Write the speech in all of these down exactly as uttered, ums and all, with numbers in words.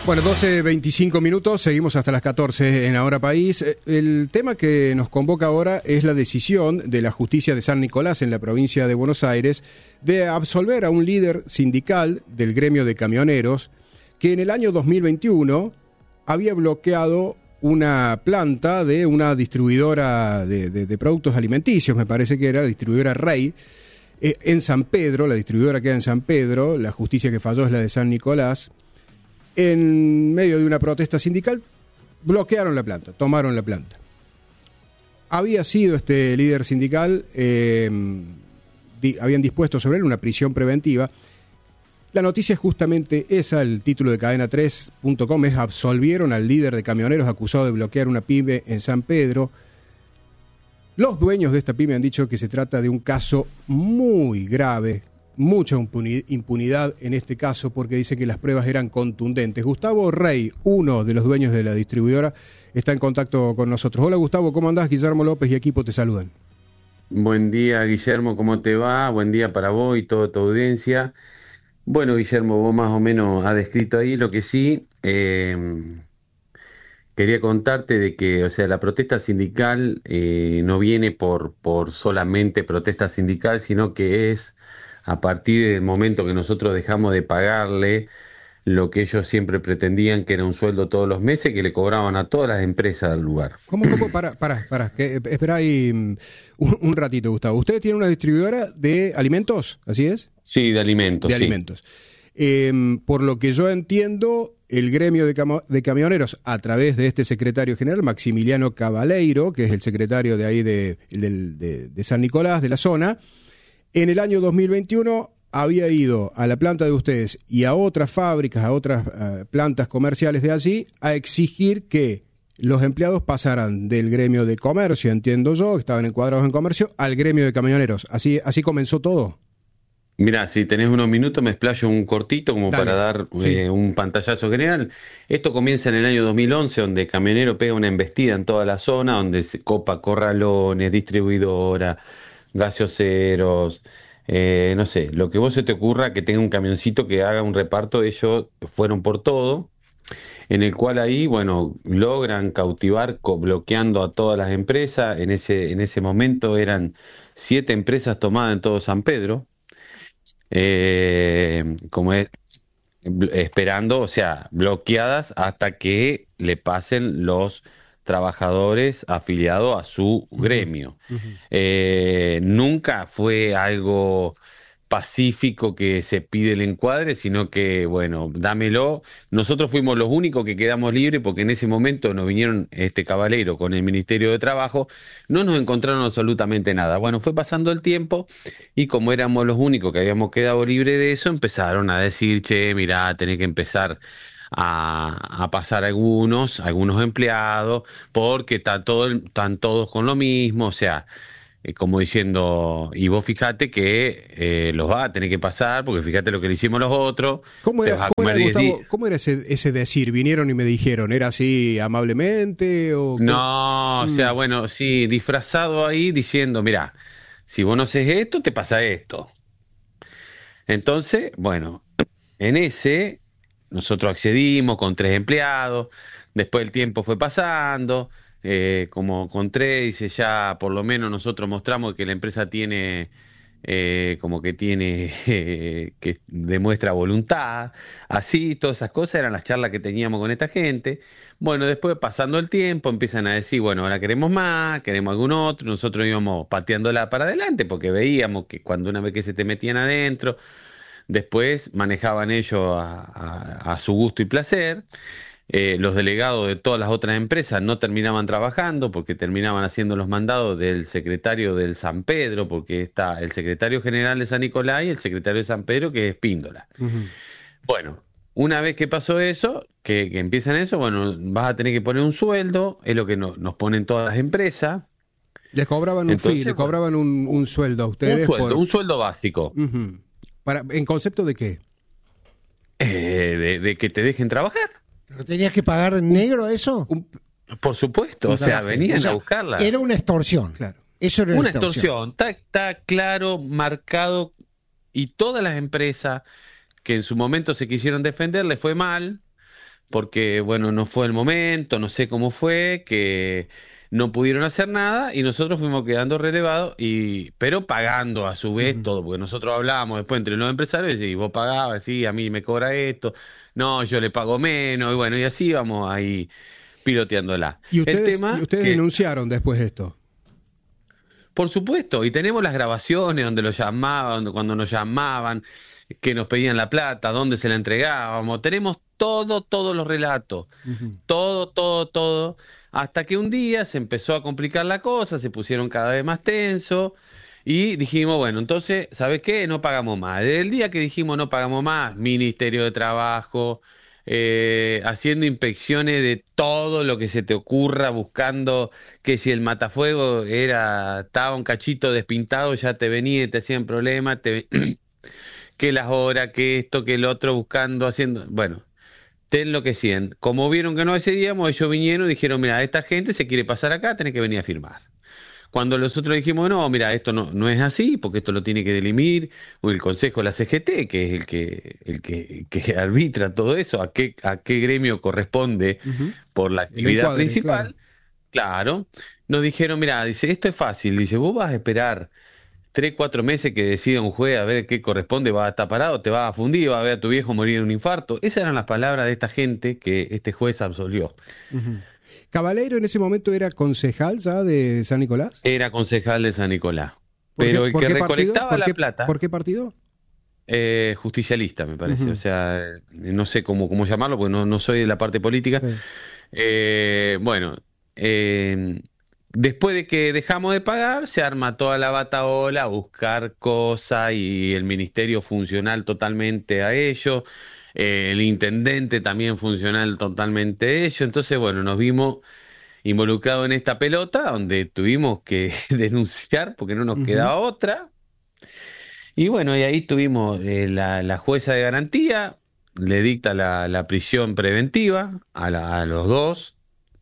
Bueno, doce veinticinco minutos, seguimos hasta las catorce en Ahora País. El tema que nos convoca ahora es la decisión de la justicia de San Nicolás en la provincia de Buenos Aires de absolver a un líder sindical del gremio de camioneros que en el año dos mil veintiuno había bloqueado una planta de una distribuidora de, de, de productos alimenticios, me parece que era la distribuidora Rey, eh, en San Pedro. La distribuidora queda en San Pedro, la justicia que falló es la de San Nicolás. En medio de una protesta sindical, bloquearon la planta, tomaron la planta. Había sido este líder sindical, eh, di, habían dispuesto sobre él una prisión preventiva. La noticia es justamente esa, el título de cadena tres punto com es: absolvieron al líder de camioneros acusado de bloquear una pyme en San Pedro. Los dueños de esta pyme han dicho que se trata de un caso muy grave, mucha impunidad en este caso, porque dice que las pruebas eran contundentes. Gustavo Rey, uno de los dueños de la distribuidora, está en contacto con nosotros. Hola Gustavo, ¿cómo andás? Guillermo López y equipo te saludan. Buen día Guillermo, ¿cómo te va? Buen día para vos y toda tu audiencia. Bueno Guillermo, vos más o menos has descrito ahí lo que sí. Eh, quería contarte de que, o sea, la protesta sindical eh, no viene por, por solamente protesta sindical, sino que es a partir del momento que nosotros dejamos de pagarle lo que ellos siempre pretendían, que era un sueldo todos los meses, que le cobraban a todas las empresas del lugar. ¿Cómo, cómo? Para, para, para, que, espera ahí un, un ratito, Gustavo. ¿Ustedes tienen una distribuidora de alimentos, así es? Sí, de alimentos. De sí. alimentos. Eh, por lo que yo entiendo, el gremio de, cam- de camioneros, a través de este secretario general, Maximiliano Cabaleiro, que es el secretario de ahí de, de, de, de San Nicolás, de la zona, en el año dos mil veintiuno había ido a la planta de ustedes y a otras fábricas, a otras uh, plantas comerciales de allí, a exigir que los empleados pasaran del gremio de comercio, entiendo yo, que estaban encuadrados en comercio, al gremio de camioneros. ¿Así, así comenzó todo? Mirá, si tenés unos minutos me explayo un cortito como Dale. para dar Sí. eh, un pantallazo general. Esto comienza en el año dos mil once, donde Camionero pega una embestida en toda la zona, donde se copa corralones, distribuidora, gaseoseros, eh, no sé, lo que vos se te ocurra que tenga un camioncito que haga un reparto. Ellos fueron por todo, en el cual ahí, bueno, logran cautivar co- bloqueando a todas las empresas. En ese, en ese momento eran siete empresas tomadas en todo San Pedro, eh, como es, bl- esperando, o sea, bloqueadas hasta que le pasen los trabajadores afiliados a su gremio. Uh-huh. Eh, nunca fue algo pacífico que se pide el encuadre, sino que, bueno, dámelo. Nosotros fuimos los únicos que quedamos libres porque en ese momento nos vinieron este caballero con el Ministerio de Trabajo, no nos encontraron absolutamente nada. Bueno, fue pasando el tiempo y como éramos los únicos que habíamos quedado libres de eso, empezaron a decir, che, mirá, tenés que empezar a, a pasar algunos, algunos empleados, porque está todo, el- están todos con lo mismo, o sea, eh, como diciendo, y vos fíjate que eh, los va a tener que pasar, porque fíjate lo que le hicimos los otros, ¿Cómo te era, vas a cómo era, comer diez Gustavo, días. cómo era ese, ese decir? ¿Vinieron y me dijeron? ¿Era así amablemente? O No, o sea, Mm. bueno, sí, disfrazado ahí diciendo, mira, si vos no haces esto, te pasa esto. Entonces, bueno, en ese nosotros accedimos con tres empleados, después el tiempo fue pasando, eh, como con tres, dice ya por lo menos nosotros mostramos que la empresa tiene, eh, como que tiene, eh, que demuestra voluntad, así, todas esas cosas eran las charlas que teníamos con esta gente. Bueno, después pasando el tiempo empiezan a decir, bueno, ahora queremos más, queremos algún otro, nosotros íbamos pateándola para adelante porque veíamos que cuando una vez que se te metían adentro, después manejaban ellos a, a- a su gusto y placer. Eh, los delegados de todas las otras empresas no terminaban trabajando porque terminaban haciendo los mandados del secretario del San Pedro, porque está el secretario general de San Nicolás y el secretario de San Pedro, que es Píndola. Uh-huh. Bueno, una vez que pasó eso, que, que empiezan eso, bueno, vas a tener que poner un sueldo, es lo que no- nos ponen todas las empresas. Les cobraban un Entonces, fee, les bueno, cobraban un, un sueldo a un ustedes sueldo, por... un sueldo básico, Ujú. Para, ¿en concepto de qué? eh, de, de que te dejen trabajar. ¿Pero tenías que pagar en negro eso? Un, Por supuesto, o Un sea, garaje. venían O sea, a buscarla. Era una extorsión. claro. Eso era Una extorsión, está, está claro, marcado, y todas las empresas que en su momento se quisieron defender, les fue mal, porque, bueno, no fue el momento, no sé cómo fue, que no pudieron hacer nada y nosotros fuimos quedando relevados, y pero pagando a su vez Ujú. todo, porque nosotros hablábamos después entre los empresarios y vos pagabas, sí, a mí me cobra esto, no, yo le pago menos, y bueno, y así vamos ahí piloteándola. Y El ustedes, y tema ustedes que, denunciaron después de esto. por supuesto, y tenemos las grabaciones donde los llamaban, cuando nos llamaban, que nos pedían la plata, dónde se la entregábamos, tenemos todo, todos los relatos. Ujú. Todo, todo, todo, hasta que un día se empezó a complicar la cosa, se pusieron cada vez más tensos y dijimos, bueno, entonces, ¿sabes qué? No pagamos más. Desde el día que dijimos no pagamos más, Ministerio de Trabajo, eh, haciendo inspecciones de todo lo que se te ocurra, buscando que si el matafuego era, estaba un cachito despintado, ya te venía y te hacían problemas, te, que las horas, que esto, que el otro, buscando, haciendo, bueno. Te enloquecían. Como vieron que no accedíamos, ellos vinieron y dijeron, mira, esta gente se quiere pasar acá, tenés que venir a firmar. Cuando nosotros dijimos, no, mira, esto no, no es así, porque esto lo tiene que dirimir el Consejo de la C G T, que es el que, el que, que arbitra todo eso, a qué, a qué gremio corresponde Ujú. por la El actividad encuadre, principal, claro, nos dijeron, mira, dice, esto es fácil, dice, vos vas a esperar tres, cuatro meses que decida un juez a ver qué corresponde, va a estar parado, te vas a fundir, va a ver a tu viejo morir de un infarto. Esas eran las palabras de esta gente que este juez absolvió. Ujú. Cabaleiro en ese momento era concejal ya de San Nicolás. Era concejal de San Nicolás. ¿Por qué- Pero el por que qué partido? recolectaba ¿Por la qué- plata, ¿Por qué partido? eh, justicialista me parece, Ujú. o sea, eh, no sé cómo, cómo llamarlo, porque no, no soy de la parte política. Sí. Eh, bueno, eh, después de que dejamos de pagar, se arma toda la batahola a buscar cosas y el ministerio funcional totalmente a ello, eh, el intendente también funcional totalmente a ello. Entonces, bueno, nos vimos involucrados en esta pelota donde tuvimos que denunciar porque no nos Ujú. quedaba otra. Y bueno, y ahí tuvimos eh, la, la jueza de garantía, le dicta la, la prisión preventiva a, la- a los dos.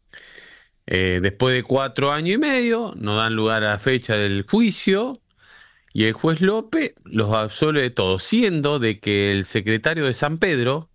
Eh, después de cuatro años y medio, nos dan lugar a la fecha del juicio y el juez López los absolve de todo, siendo de que el secretario de San Pedro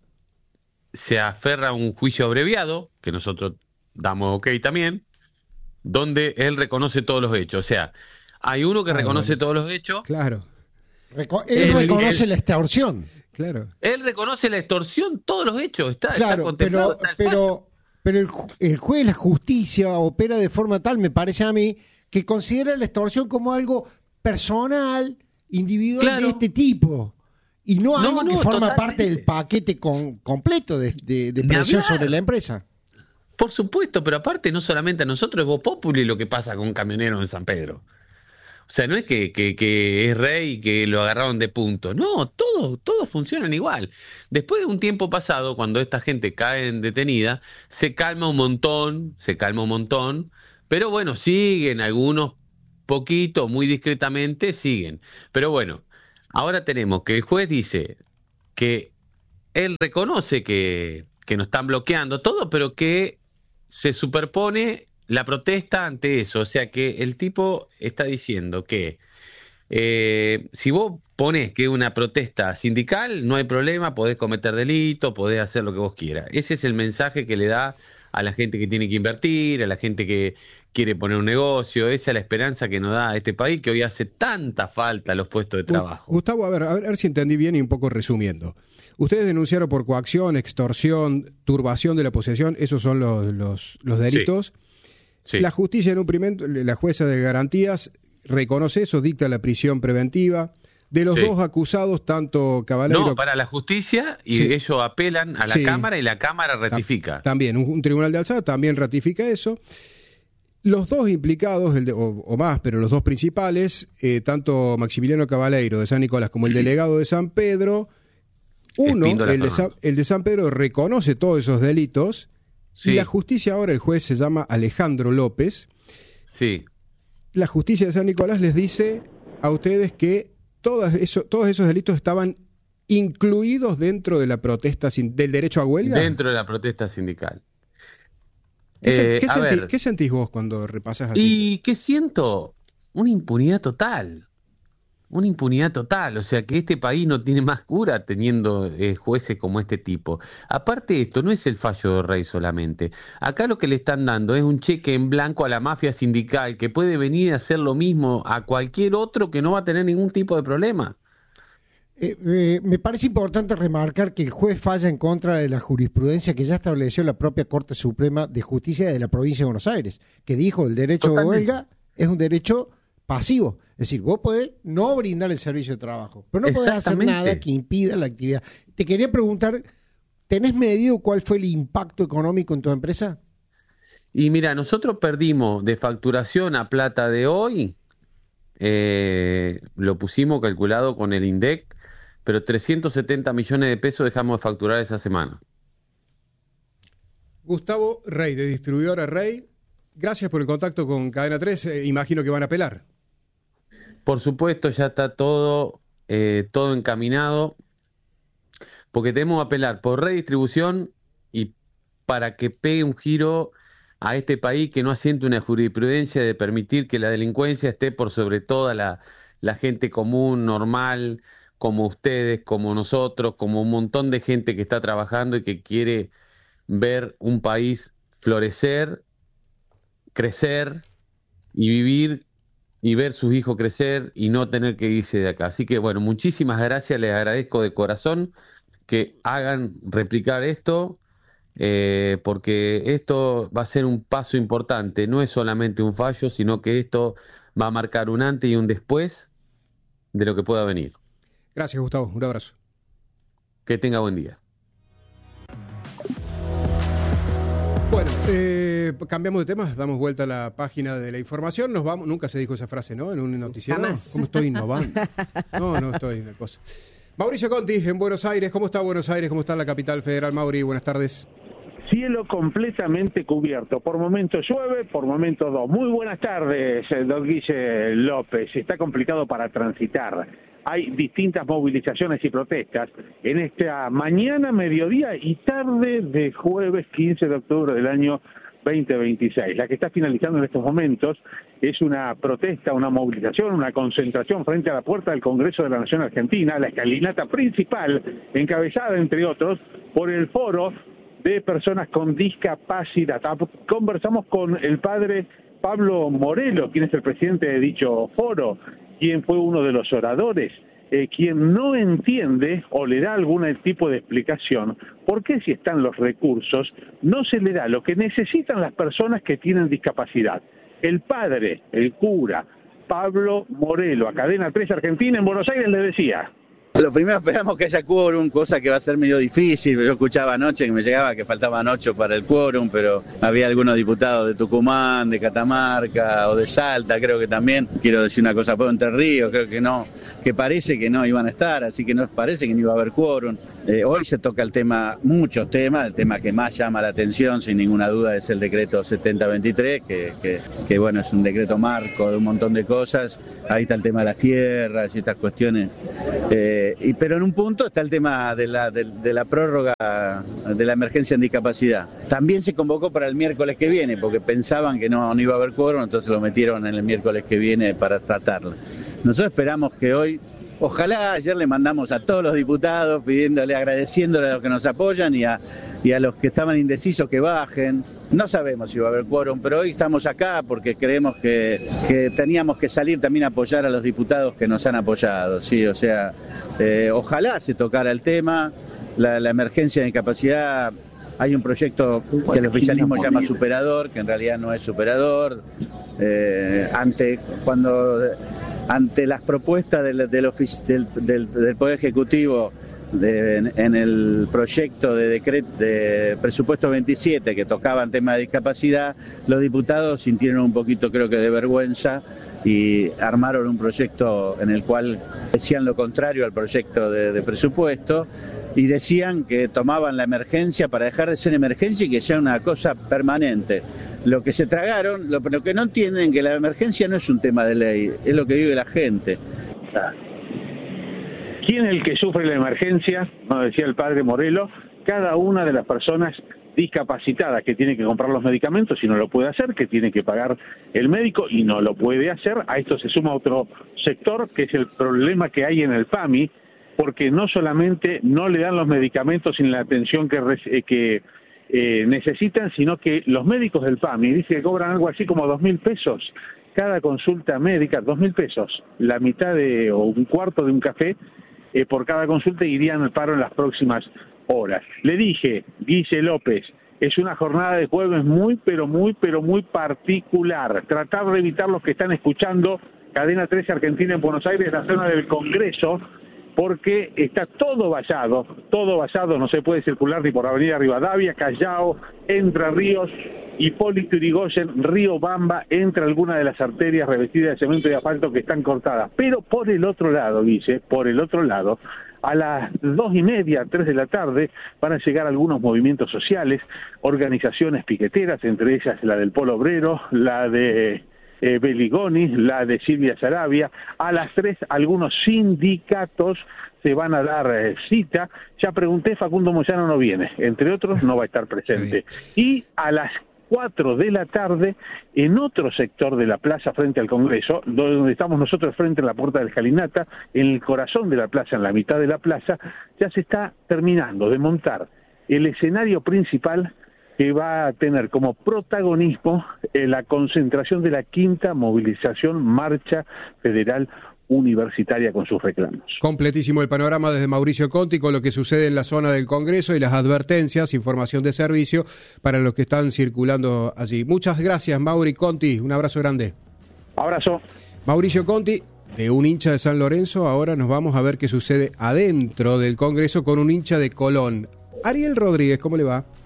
se aferra a un juicio abreviado, que nosotros damos ok también, donde él reconoce todos los hechos. O sea, hay uno que Ah, reconoce bueno. todos los hechos, Claro, Reco- él Él- reconoce él- la extorsión. claro. él reconoce la extorsión, todos los hechos, está, está Claro, contemplado, pero, está el fallo. pero, pero el, ju- el juez de la justicia opera de forma tal, me parece a mí, que considera la extorsión como algo personal, individual Claro. de este tipo. Y no, No, algo que no, forma totalmente. parte del paquete con- completo de, de- de Ni presión hablar. sobre la empresa. Por supuesto, pero aparte no solamente a nosotros, es Voz Populi lo que pasa con camioneros en San Pedro. O sea, no es que, que, que es rey y que lo agarraron de punto. No, todos, todos funcionan igual. Después de un tiempo pasado, cuando esta gente cae en detenida, se calma un montón, se calma un montón, pero bueno, siguen algunos poquito, muy discretamente, siguen. Pero bueno, ahora tenemos que el juez dice que él reconoce que, que nos están bloqueando todo, pero que se superpone la protesta ante eso. O sea que el tipo está diciendo que eh, si vos pones que es una protesta sindical, no hay problema, podés cometer delito, podés hacer lo que vos quieras. Ese es el mensaje que le da a la gente que tiene que invertir, a la gente que quiere poner un negocio. Esa es la esperanza que nos da a este país que hoy hace tanta falta a los puestos de trabajo. Gustavo, a ver, a ver, a ver si entendí bien y un poco resumiendo. Ustedes denunciaron por coacción, extorsión, turbación de la posesión, esos son los, los, los delitos. Sí. La justicia en un primer, la jueza de garantías reconoce eso, dicta la prisión preventiva. De los Sí. dos acusados, tanto Cabaleiro... No, para la justicia y Sí. ellos apelan a la Sí. Cámara y la Cámara Tam- ratifica. También, un, un tribunal de alzada también ratifica eso. Los dos implicados, el de- o, o más, pero los dos principales, eh, tanto Maximiliano Cabaleiro de San Nicolás como el delegado de San Pedro, uno, Espíndola el de, San, Fernando. el de San Pedro, reconoce todos esos delitos y Sí. la justicia ahora, el juez se llama Alejandro López, Sí, la justicia de San Nicolás les dice a ustedes que todas eso, todos esos delitos estaban incluidos dentro de la protesta sin- del derecho a huelga. dentro de la protesta sindical. ¿Qué, sen- Eh, qué a sentí- ver, qué sentís vos cuando repasas así? ¿y qué siento? Una impunidad total. una impunidad total, o sea que este país no tiene más cura teniendo eh, jueces como este tipo. Aparte de esto, no es el fallo de Rey solamente. Acá lo que le están dando es un cheque en blanco a la mafia sindical que puede venir a hacer lo mismo a cualquier otro que no va a tener ningún tipo de problema. Eh, eh, me parece importante remarcar que el juez falla en contra de la jurisprudencia que ya estableció la propia Corte Suprema de Justicia de la Provincia de Buenos Aires, que dijo el derecho Totalmente. de huelga es un derecho pasivo. Es decir, vos podés no brindar el servicio de trabajo, pero no podés hacer Exactamente. nada que impida la actividad. Te quería preguntar, ¿tenés medido cuál fue el impacto económico en tu empresa? Y mira, nosotros perdimos de facturación a plata de hoy, eh, lo pusimos calculado con el INDEC, pero trescientos setenta millones de pesos dejamos de facturar esa semana. Gustavo Rey, de Distribuidora Rey, gracias por el contacto con Cadena tres. Eh, imagino que van a apelar. Por supuesto, ya está todo, eh, todo encaminado, porque tenemos que apelar por redistribución y para que pegue un giro a este país que no asiente una jurisprudencia de permitir que la delincuencia esté por sobre toda la, la gente común, normal, como ustedes, como nosotros, como un montón de gente que está trabajando y que quiere ver un país florecer, crecer y vivir y ver sus hijos crecer y no tener que irse de acá. Así que bueno, muchísimas gracias, les agradezco de corazón que hagan replicar esto, eh, porque esto va a ser un paso importante, no es solamente un fallo, sino que esto va a marcar un antes y un después de lo que pueda venir. Gracias, Gustavo. Un abrazo. Que tenga buen día. Bueno, eh, cambiamos de tema, damos vuelta a la página de la información, nos vamos, nunca se dijo esa frase, ¿no? En un noticiero. Jamás. ¿Cómo estoy innovando? No, no estoy en la cosa. Mauricio Conti, en Buenos Aires, ¿cómo está Buenos Aires? ¿Cómo está la capital federal? Mauri, buenas tardes. Cielo completamente cubierto. Por momentos llueve, por momentos no. Muy buenas tardes, don Guille López. Está complicado para transitar. Hay distintas movilizaciones y protestas en esta mañana, mediodía y tarde de jueves quince de octubre del año veinte veintiséis. La que está finalizando en estos momentos es una protesta, una movilización, una concentración frente a la puerta del Congreso de la Nación Argentina, la escalinata principal, encabezada, entre otros, por el Foro de Personas con Discapacidad. Conversamos con el padre Pablo Morelo, quien es el presidente de dicho foro, quien fue uno de los oradores, eh, quien no entiende o le da algún tipo de explicación por qué si están los recursos no se le da lo que necesitan las personas que tienen discapacidad. El padre, el cura, Pablo Morelo, a Cadena tres Argentina en Buenos Aires, le decía: lo primero, esperamos que haya quórum, cosa que va a ser medio difícil. Yo escuchaba anoche que me llegaba que faltaban ocho para el quórum, pero había algunos diputados de Tucumán, de Catamarca o de Salta, creo que también. Quiero decir una cosa, por Entre Ríos, creo que no, que parece que no iban a estar, así que no parece que no iba a haber quórum. Eh, hoy se toca el tema, muchos temas, el tema que más llama la atención, sin ninguna duda, es el decreto setenta veintitrés, que, que, que bueno, es un decreto marco de un montón de cosas. Ahí está el tema de las tierras y estas cuestiones. Eh, Y, pero en un punto está el tema de la, de, de la prórroga de la emergencia en discapacidad. También se convocó para el miércoles que viene, porque pensaban que no, no iba a haber quórum, entonces lo metieron en el miércoles que viene para tratarlo. Nosotros esperamos que hoy, ojalá, ayer le mandamos a todos los diputados pidiéndole, agradeciéndole a los que nos apoyan y a, y a los que estaban indecisos que bajen. No sabemos si va a haber quórum, pero hoy estamos acá porque creemos que, que teníamos que salir también a apoyar a los diputados que nos han apoyado. Sí, o sea, eh, ojalá se tocara el tema, la, la emergencia de discapacidad. Hay un proyecto que el oficialismo llama superador, que en realidad no es superador. Eh, ante cuando ante las propuestas del, del, del, del, del Poder Ejecutivo de, en, en el proyecto de decreto de presupuesto veintisiete que tocaban tema de discapacidad, los diputados sintieron un poquito, creo que de vergüenza, y armaron un proyecto en el cual decían lo contrario al proyecto de, de presupuesto y decían que tomaban la emergencia para dejar de ser emergencia y que sea una cosa permanente. Lo que se tragaron, lo, lo que no entienden, que la emergencia no es un tema de ley, es lo que vive la gente. ¿Quién es el que sufre la emergencia? Nos decía el padre Morelo, cada una de las personas discapacitada que tiene que comprar los medicamentos y no lo puede hacer, que tiene que pagar el médico y no lo puede hacer. A esto se suma otro sector, que es el problema que hay en el PAMI, porque no solamente no le dan los medicamentos sin la atención que, que eh, necesitan, sino que los médicos del PAMI dicen que cobran algo así como dos mil pesos cada consulta médica, dos mil pesos, la mitad de o un cuarto de un café eh, por cada consulta, irían al paro en las próximas horas. Le dije, Guille López, es una jornada de jueves muy, pero muy, pero muy particular. Tratar de evitar los que están escuchando Cadena trece Argentina en Buenos Aires, la zona del Congreso, porque está todo vallado, todo vallado, no se puede circular ni por Avenida Rivadavia, Callao, Entre Ríos, Hipólito Yrigoyen, Río Bamba, entre algunas de las arterias revestidas de cemento y asfalto que están cortadas. Pero por el otro lado, dice, por el otro lado, a las dos y media, tres de la tarde, van a llegar algunos movimientos sociales, organizaciones piqueteras, entre ellas la del Polo Obrero, la de eh, Beligoni, la de Silvia Sarabia. A las tres, algunos sindicatos se van a dar eh, cita. Ya pregunté, Facundo Moyano no viene, entre otros, no va a estar presente. Y a las cuatro de la tarde, en otro sector de la plaza frente al Congreso, donde estamos nosotros frente a la Puerta de la Escalinata, en el corazón de la plaza, en la mitad de la plaza, ya se está terminando de montar el escenario principal que va a tener como protagonismo eh, la concentración de la quinta movilización Marcha Federal Universitaria con sus reclamos. Completísimo el panorama desde Mauricio Conti con lo que sucede en la zona del Congreso y las advertencias, información de servicio para los que están circulando allí. Muchas gracias, Mauri Conti, un abrazo grande. Abrazo. Mauricio Conti, de un hincha de San Lorenzo, ahora nos vamos a ver qué sucede adentro del Congreso con un hincha de Colón. Ariel Rodríguez, ¿cómo le va?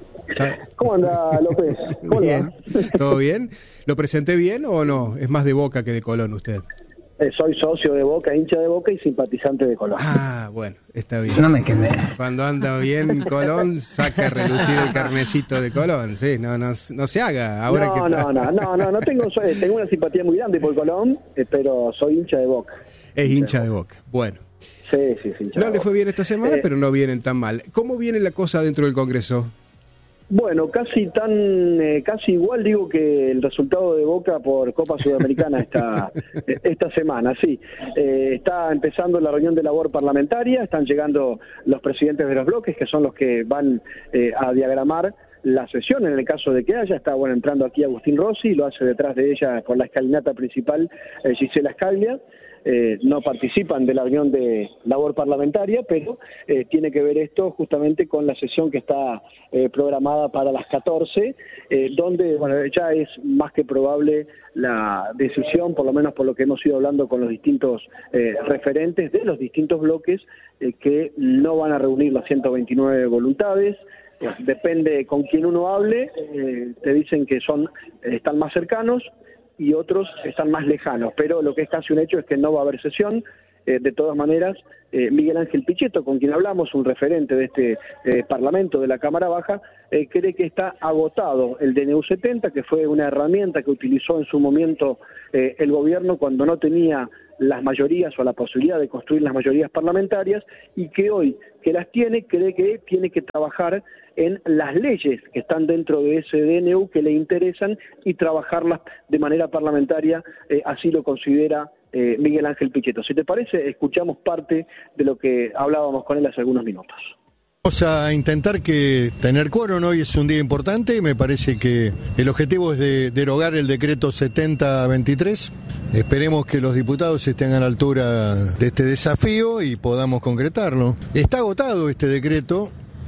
¿Cómo anda, López? ¿Cómo bien, va? ¿todo bien? ¿Lo presenté bien o no? Es más de Boca que de Colón usted. Eh, soy socio de Boca, hincha de Boca y simpatizante de Colón. Ah, bueno, está bien. No me quemé. Cuando anda bien Colón, saca a relucir el carnecito de Colón, sí, no, no, no se haga. Ahora no, que no, no, no, no, no tengo, tengo una simpatía muy grande por Colón, eh, pero soy hincha de Boca. Es hincha de Boca, bueno. Sí, sí, sí. No le fue bien esta semana, eh, pero no vienen tan mal. ¿Cómo viene la cosa dentro del Congreso? Bueno, casi tan, eh, casi igual digo que el resultado de Boca por Copa Sudamericana esta, esta semana, sí. Eh, está empezando la reunión de labor parlamentaria, están llegando los presidentes de los bloques, que son los que van eh, a diagramar la sesión, en el caso de que haya. Está bueno entrando aquí Agustín Rossi, lo hace detrás de ella por la escalinata principal eh, Gisela Scaglia. Eh, no participan de la reunión de labor parlamentaria, pero eh, tiene que ver esto justamente con la sesión que está eh, programada para las catorce, eh, donde bueno, ya es más que probable la decisión, por lo menos por lo que hemos ido hablando con los distintos eh, referentes de los distintos bloques, eh, que no van a reunir las ciento veintinueve voluntades. Eh, depende con quién uno hable, eh, te dicen que son eh, están más cercanos y otros están más lejanos, pero lo que es casi un hecho es que no va a haber sesión. Eh, de todas maneras, eh, Miguel Ángel Pichetto, con quien hablamos, un referente de este eh, Parlamento de la Cámara Baja, eh, cree que está agotado el D N U setenta, que fue una herramienta que utilizó en su momento eh, el gobierno cuando no tenía las mayorías o la posibilidad de construir las mayorías parlamentarias, y que hoy que las tiene, cree que tiene que trabajar en las leyes que están dentro de ese D N U que le interesan y trabajarlas de manera parlamentaria, eh, así lo considera eh, Miguel Ángel Pichetto. Si te parece, escuchamos parte de lo que hablábamos con él hace algunos minutos. Vamos a intentar que tener quórum. Hoy es un día importante. Me parece que el objetivo es de derogar el decreto setenta veintitrés. Esperemos que los diputados estén a la altura de este desafío y podamos concretarlo. Está agotado este decreto.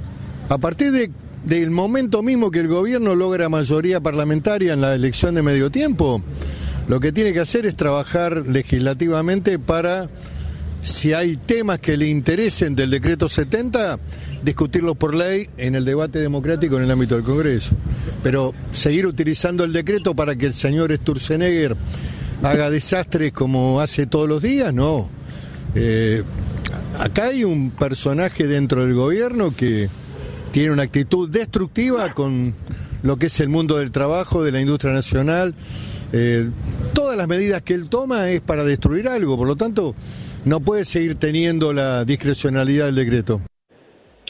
A partir de, del momento mismo que el gobierno logra mayoría parlamentaria en la elección de medio tiempo, lo que tiene que hacer es trabajar legislativamente para, si hay temas que le interesen del decreto setenta, discutirlos por ley en el debate democrático en el ámbito del Congreso. Pero seguir utilizando el decreto para que el señor Sturzenegger haga desastres como hace todos los días, no. Eh, acá hay un personaje dentro del gobierno que tiene una actitud destructiva con lo que es el mundo del trabajo, de la industria nacional. Eh, todas las medidas que él toma es para destruir algo, por lo tanto no puede seguir teniendo la discrecionalidad del decreto. Bueno,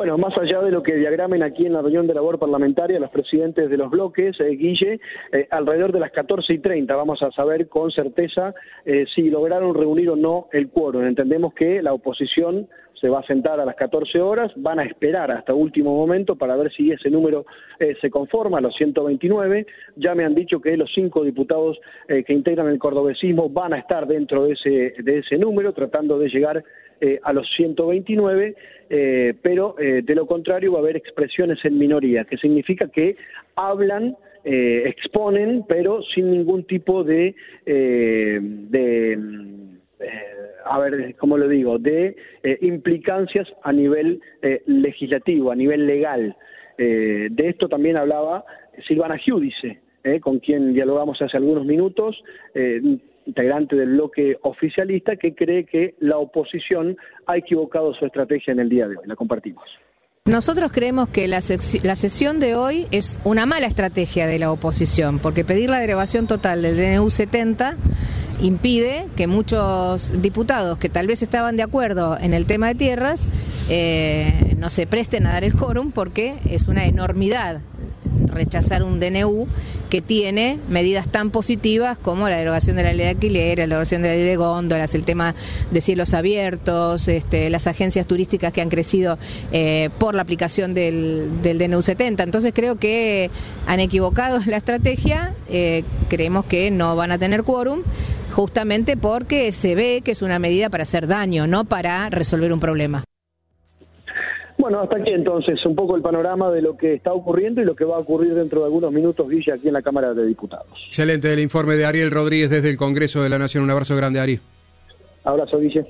Bueno, más allá de lo que diagramen aquí en la reunión de labor parlamentaria los presidentes de los bloques, eh, Guille, eh, alrededor de las catorce y treinta vamos a saber con certeza eh, si lograron reunir o no el quórum. Entendemos que la oposición se va a sentar a las catorce horas, van a esperar hasta último momento para ver si ese número eh, se conforma, los ciento veintinueve. Ya me han dicho que los cinco diputados eh, que integran el cordobesismo van a estar dentro de ese, de ese número, tratando de llegar eh, a los ciento veintinueve, eh, pero eh, de lo contrario va a haber expresiones en minoría, que significa que hablan, eh, exponen, pero sin ningún tipo de... Eh, de eh, a ver, ¿cómo lo digo?, de eh, implicancias a nivel eh, legislativo, a nivel legal. Eh, de esto también hablaba Silvana Giudice, eh, con quien dialogamos hace algunos minutos, eh, integrante del bloque oficialista, que cree que la oposición ha equivocado su estrategia en el día de hoy. La compartimos. Nosotros creemos que la, la sesión de hoy es una mala estrategia de la oposición, porque pedir la derogación total del D N U setenta impide que muchos diputados que tal vez estaban de acuerdo en el tema de tierras eh, no se presten a dar el quórum, porque es una enormidad rechazar un D N U que tiene medidas tan positivas como la derogación de la ley de alquiler, la derogación de la ley de góndolas, el tema de cielos abiertos, este, las agencias turísticas que han crecido eh, por la aplicación del, del D N U setenta. Entonces creo que han equivocado la estrategia, eh, creemos que no van a tener quórum, justamente porque se ve que es una medida para hacer daño, no para resolver un problema. Bueno, hasta aquí entonces un poco el panorama de lo que está ocurriendo y lo que va a ocurrir dentro de algunos minutos, Guille, aquí en la Cámara de Diputados. Excelente el informe de Ariel Rodríguez desde el Congreso de la Nación. Un abrazo grande, Ari. Abrazo, Guille.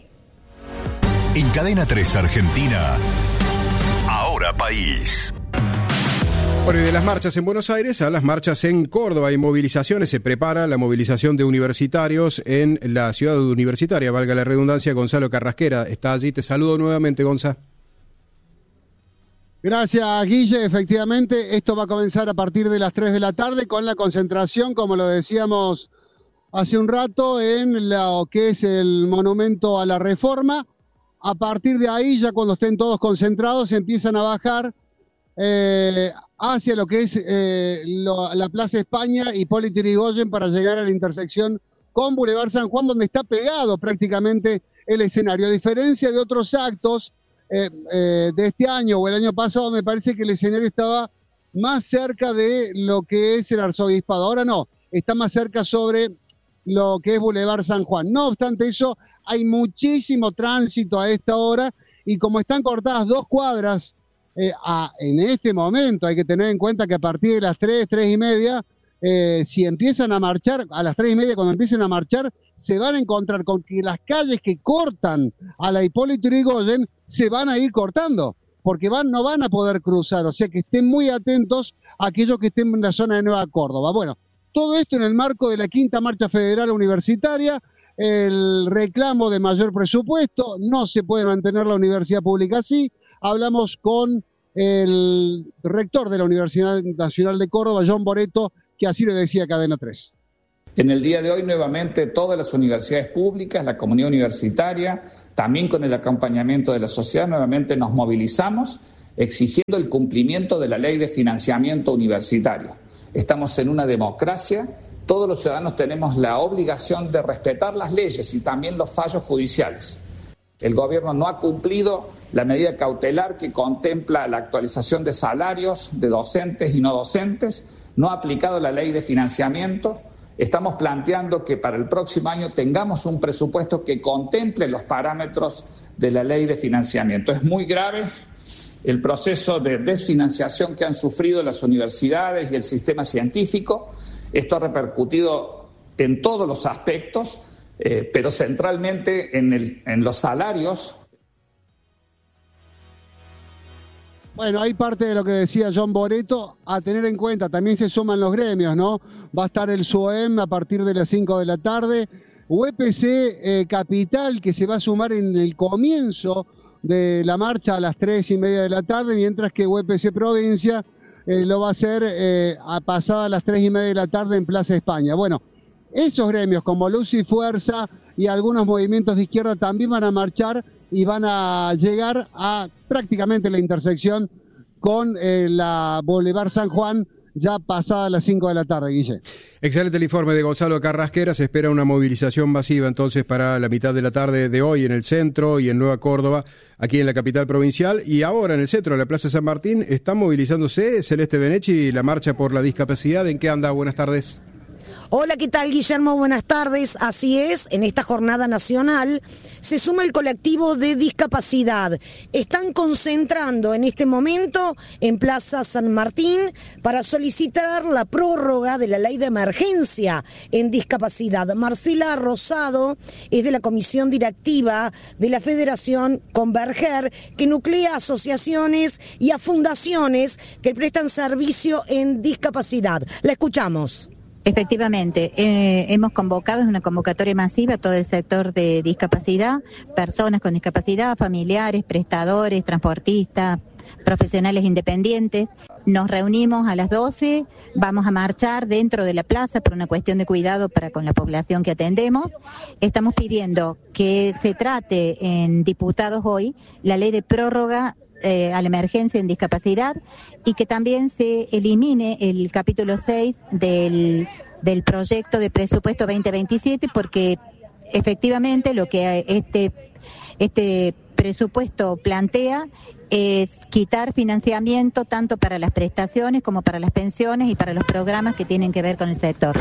En Cadena tres Argentina, Ahora País. Bueno, y de las marchas en Buenos Aires a las marchas en Córdoba y movilizaciones, se prepara la movilización de universitarios en la ciudad universitaria, valga la redundancia. Gonzalo Carrasquera está allí. Te saludo nuevamente, Gonza. Gracias, Guille. Efectivamente, esto va a comenzar a partir de las tres de la tarde con la concentración, como lo decíamos hace un rato, en lo que es el Monumento a la Reforma. A partir de ahí, ya cuando estén todos concentrados, empiezan a bajar eh, hacia lo que es eh, lo, la Plaza España, Hipólito Yrigoyen, para llegar a la intersección con Boulevard San Juan, donde está pegado prácticamente el escenario. A diferencia de otros actos Eh, eh, de este año o el año pasado, me parece que el escenario estaba más cerca de lo que es el arzobispado. Ahora no, está más cerca sobre lo que es Boulevard San Juan. No obstante eso, hay muchísimo tránsito a esta hora, y como están cortadas dos cuadras eh, a, en este momento, hay que tener en cuenta que a partir de las tres, tres y media, eh, si empiezan a marchar, a las tres y media cuando empiecen a marchar, se van a encontrar con que las calles que cortan a la Hipólito Yrigoyen se van a ir cortando, porque van, no van a poder cruzar. O sea que estén muy atentos a aquellos que estén en la zona de Nueva Córdoba. Bueno, todo esto en el marco de la quinta marcha federal universitaria, el reclamo de mayor presupuesto. No se puede mantener la universidad pública así. Hablamos con el rector de la Universidad Nacional de Córdoba, John Boreto, que así le decía a Cadena tres. En el día de hoy, nuevamente, todas las universidades públicas, la comunidad universitaria, también con el acompañamiento de la sociedad, nuevamente nos movilizamos exigiendo el cumplimiento de la ley de financiamiento universitario. Estamos en una democracia, todos los ciudadanos tenemos la obligación de respetar las leyes y también los fallos judiciales. El gobierno no ha cumplido la medida cautelar que contempla la actualización de salarios de docentes y no docentes, no ha aplicado la ley de financiamiento. Estamos planteando que para el próximo año tengamos un presupuesto que contemple los parámetros de la ley de financiamiento. Es muy grave el proceso de desfinanciación que han sufrido las universidades y el sistema científico. Esto ha repercutido en todos los aspectos, eh, pero centralmente en, el, en los salarios. Bueno, hay parte de lo que decía John Boreto a tener en cuenta. También se suman los gremios, ¿no? Va a estar el S O E M a partir de las cinco de la tarde. U E P C eh, Capital, que se va a sumar en el comienzo de la marcha a las tres y media de la tarde, mientras que U E P C Provincia eh, lo va a hacer eh, a pasada las tres y media de la tarde en Plaza España. Bueno, esos gremios como Luz y Fuerza y algunos movimientos de izquierda también van a marchar y van a llegar a prácticamente la intersección con eh, la Boulevard San Juan, ya pasada las cinco de la tarde, Guille. Excelente el informe de Gonzalo Carrasquera. Se espera una movilización masiva entonces para la mitad de la tarde de hoy en el centro y en Nueva Córdoba, aquí en la capital provincial. Y ahora en el centro de la Plaza San Martín están movilizándose Celeste Benechi, la marcha por la discapacidad. ¿En qué anda? Buenas tardes. Hola, ¿qué tal, Guillermo? Buenas tardes. Así es, en esta jornada nacional se suma el colectivo de discapacidad. Están concentrando en este momento en Plaza San Martín para solicitar la prórroga de la ley de emergencia en discapacidad. Marcela Rosado es de la comisión directiva de la Federación Converger, que nuclea asociaciones y a fundaciones que prestan servicio en discapacidad. La escuchamos. Efectivamente, eh, hemos convocado, es una convocatoria masiva a todo el sector de discapacidad, personas con discapacidad, familiares, prestadores, transportistas, profesionales independientes. Nos reunimos a las doce, vamos a marchar dentro de la plaza por una cuestión de cuidado para con la población que atendemos. Estamos pidiendo que se trate en diputados hoy la ley de prórroga Eh, a la emergencia en discapacidad y que también se elimine el capítulo seis del, del proyecto de presupuesto veinte veintisiete, porque efectivamente lo que este, este presupuesto plantea es quitar financiamiento tanto para las prestaciones como para las pensiones y para los programas que tienen que ver con el sector.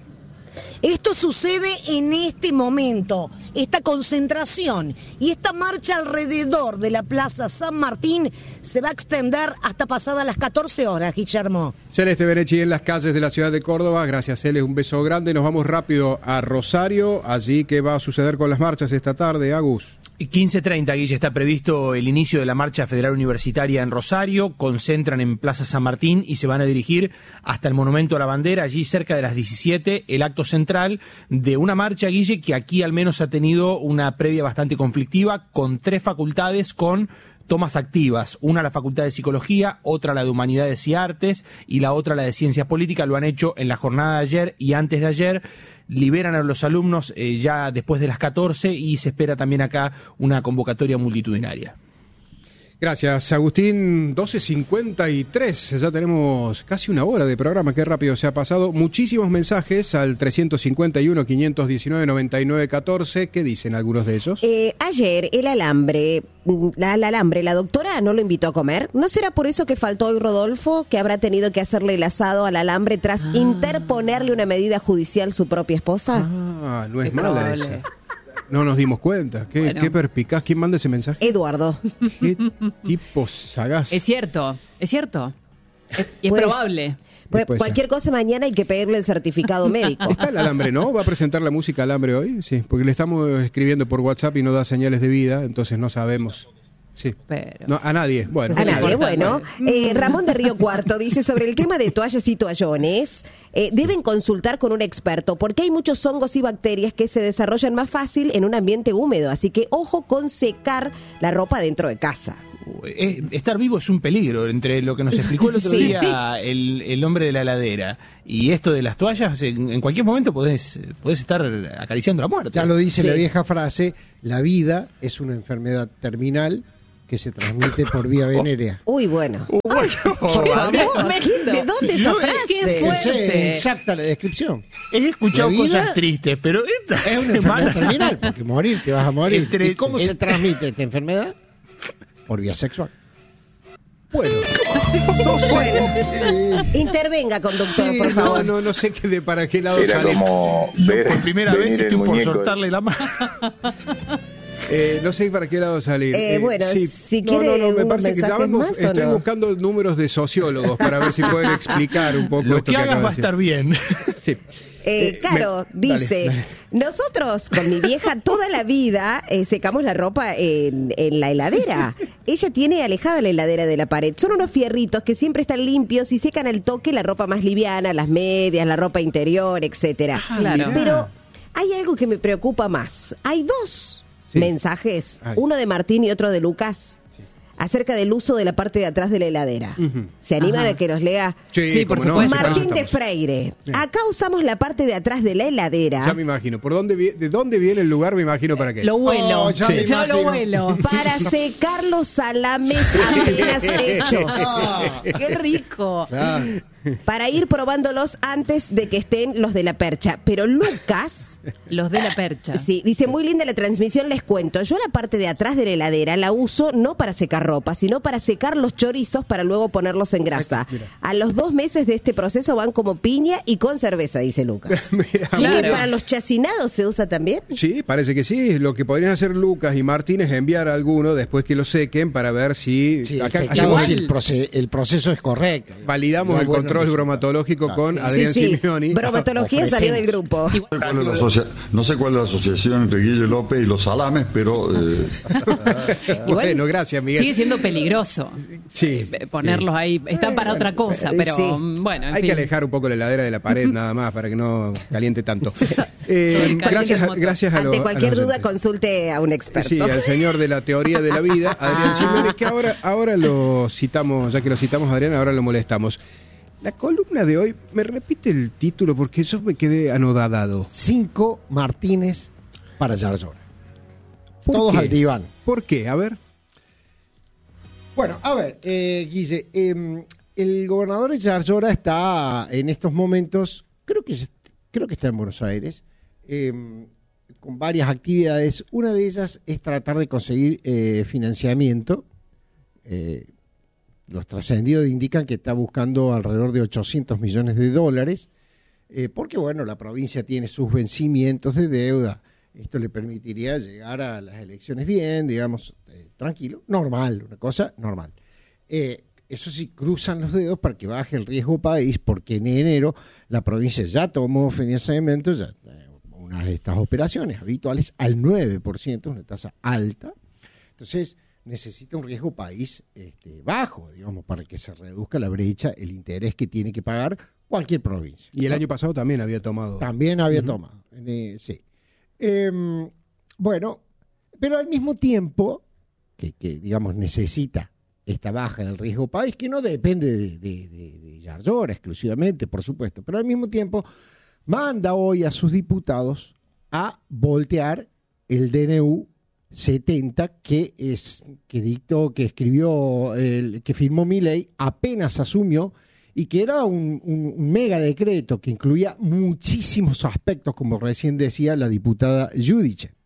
Esto sucede en este momento, esta concentración y esta marcha alrededor de la Plaza San Martín se va a extender hasta pasadas las catorce horas, Guillermo. Celeste Benechi en las calles de la ciudad de Córdoba. Gracias, Cele, un beso grande. Nos vamos rápido a Rosario. Allí, ¿qué va a suceder con las marchas esta tarde, Agus? quince treinta, Guille, está previsto el inicio de la Marcha Federal Universitaria en Rosario. Concentran en Plaza San Martín y se van a dirigir hasta el Monumento a la Bandera. Allí cerca de las diecisiete, el acto central de una marcha, Guille, que aquí al menos ha tenido una previa bastante conflictiva, con tres facultades con tomas activas, una la Facultad de Psicología, otra la de Humanidades y Artes y la otra la de Ciencias Políticas. Lo han hecho en la jornada de ayer y antes de ayer. Liberan a los alumnos eh, ya después de las catorce y se espera también acá una convocatoria multitudinaria. Gracias, Agustín. doce cincuenta y tres, ya tenemos casi una hora de programa, qué rápido se ha pasado. Muchísimos mensajes al trescientos cincuenta y uno, quinientos diecinueve, noventa y nueve, catorce. ¿Qué dicen algunos de ellos? Eh, ayer el alambre, la, la alambre, la doctora no lo invitó a comer. ¿No será por eso que faltó hoy Rodolfo, que habrá tenido que hacerle el asado al alambre tras ah. interponerle una medida judicial su propia esposa? Ah, no es, es mala esa. No nos dimos cuenta. Qué, bueno. qué perspicaz. ¿Quién manda ese mensaje? Eduardo. Qué tipo sagaz. Es cierto, es cierto. Es, y es pues, probable. Pues, cualquier cosa mañana hay que pedirle el certificado médico. Está el alambre, ¿no? ¿Va a presentar la música alambre hoy? Sí, porque le estamos escribiendo por WhatsApp y no da señales de vida, entonces no sabemos. Sí. Pero... No, a nadie. Bueno. A nadie, bueno. Eh, Ramón de Río Cuarto dice sobre el tema de toallas y toallones, eh, deben consultar con un experto porque hay muchos hongos y bacterias que se desarrollan más fácil en un ambiente húmedo, así que ojo con secar la ropa dentro de casa. Eh, estar vivo es un peligro, entre lo que nos explicó el otro sí, día sí. El, el hombre de la heladera y esto de las toallas, en, en cualquier momento podés, podés estar acariciando la muerte. Ya lo dice sí. la vieja frase, la vida es una enfermedad terminal que se transmite por vía venérea. Uy, bueno. Uy, por favor, ¿de dónde esa frase? Qué fuerte. Es exacta la descripción. He escuchado cosas tristes, pero esta es una enfermedad terminal, porque morir te vas a morir. Entre, ¿Y cómo el... se transmite esta enfermedad? Por vía sexual. Bueno, bueno. Eh, intervenga, conductor, sí, por favor. No, no, no sé qué de para qué lado Era salir. Como ver, por primera vez estoy por soltarle la mano. Eh, no sé para qué lado salir. Eh, eh, bueno, sí. si no, quiere no, no, me parece que estamos, más, estoy no? buscando números de sociólogos para ver si pueden explicar un poco lo esto que, que hagas va a estar bien. Sí. Eh, Caro me, dice, dale, dale. Nosotros con mi vieja toda la vida eh, secamos la ropa en, en la heladera. Ella tiene alejada la heladera de la pared. Son unos fierritos que siempre están limpios y secan al toque la ropa más liviana, las medias, la ropa interior, etcétera. Ah, claro. Pero hay algo que me preocupa más. Hay dos sí. mensajes, Ay. uno de Martín y otro de Lucas. Sí. acerca del uso de la parte de atrás de la heladera. Uh-huh. ¿Se animan Ajá. a que nos lea? Sí, sí por supuesto. No, Martín de Freire. Sí. Acá usamos la parte de atrás de la heladera. Ya me imagino. ¿Por dónde vi- ¿De dónde viene el lugar? Me imagino para qué. Lo huelo. Oh, ya sí. Yo lo huelo. Para secar los salames apenas hechos. Oh, ¡qué rico! Claro. Para ir probándolos antes de que estén los de la percha. Pero Lucas... Los de la percha. Sí, dice, muy linda la transmisión, les cuento. Yo la parte de atrás de la heladera la uso no para secar ropa, sino para secar los chorizos para luego ponerlos en grasa. Ay, a los dos meses de este proceso van como piña y con cerveza, dice Lucas. Mira, ¿sí claro. que para los chacinados se usa también? Sí, parece que sí. Lo que podrían hacer Lucas y Martín es enviar a alguno después que lo sequen para ver si... Sí, acá hacemos el, proce- el proceso es correcto. Validamos no, el bueno, control bromatológico ah, con sí. Adrián sí, sí. Simeoni. Bromatología salió del grupo. No sé cuál es la asociación entre Guille López y los salames, pero... Eh... bueno, gracias, Miguel. Sigue siendo peligroso sí, ponerlos sí. ahí. Están para otra cosa, pero sí. bueno, en Hay fin. que alejar un poco la heladera de la pared nada más para que no caliente tanto. eh, gracias, a, gracias a Ante lo, cualquier a duda consulte a un experto. Sí, al señor de la teoría de la vida, Adrián Simeoni, que ahora, ahora lo citamos, ya que lo citamos, Adrián, ahora lo molestamos. La columna de hoy, me repite el título porque eso me quedé anodadado. Cinco Martínez para Yarlora. Todos qué? Al diván. ¿Por qué? A ver. Bueno, a ver, eh, Guille, eh, el gobernador de Yarlora está en estos momentos, creo que, creo que está en Buenos Aires, eh, con varias actividades. Una de ellas es tratar de conseguir eh, financiamiento. Eh, Los trascendidos indican que está buscando alrededor de ochocientos millones de dólares, eh, porque, bueno, la provincia tiene sus vencimientos de deuda. Esto le permitiría llegar a las elecciones bien, digamos, eh, tranquilo, normal, una cosa normal. Eh, eso sí, cruzan los dedos para que baje el riesgo país, porque en enero la provincia ya tomó financiamiento, ya, eh, una de estas operaciones habituales, al nueve por ciento, una tasa alta. Entonces... necesita un riesgo país este, bajo, digamos, para que se reduzca la brecha, el interés que tiene que pagar cualquier provincia. Y el ¿no? año pasado también había tomado. También había uh-huh. tomado, eh, sí. Eh, bueno, pero al mismo tiempo, que, que digamos necesita esta baja del riesgo país, que no depende de, de, de, de Yarlora exclusivamente, por supuesto, pero al mismo tiempo manda hoy a sus diputados a voltear el D N U setenta que es que dictó, que escribió, el, que firmó Milei apenas asumió, y que era un, un, un mega decreto que incluía muchísimos aspectos, como recién decía la diputada Giudice.